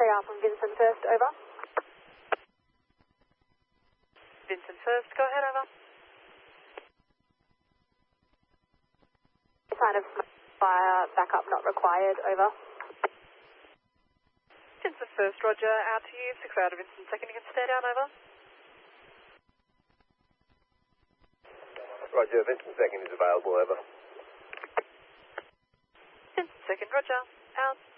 PR from Vincent First, over. Vincent First, go ahead, over. Sign of fire, backup not required, over. Vincent First, roger, out to you, 6 out of Vincent Second, you can stay down, over. Roger, Vincent Second is available, over. Vincent Second, roger, out.